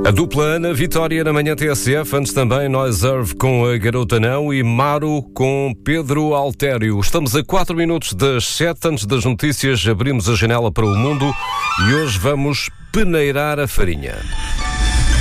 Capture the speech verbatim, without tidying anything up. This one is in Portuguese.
A dupla Ana Vitória na manhã T S F, antes também Noiserve com a Garota Não e Maro com Pedro Altério. Estamos a quatro minutos das sete, antes das notícias abrimos a janela para o mundo e hoje vamos peneirar a farinha.